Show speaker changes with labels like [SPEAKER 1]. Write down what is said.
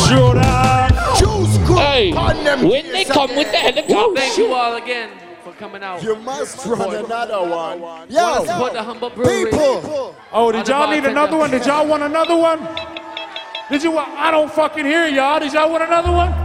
[SPEAKER 1] Hey, when they come with the helicopter.
[SPEAKER 2] Thank you all again for coming out.
[SPEAKER 3] You must run another one.
[SPEAKER 2] Yo, support the Humble Brewery.
[SPEAKER 3] People.
[SPEAKER 4] Oh, did y'all need another one? Did y'all want another one? Did you want? I don't fucking hear y'all. Did y'all want another one?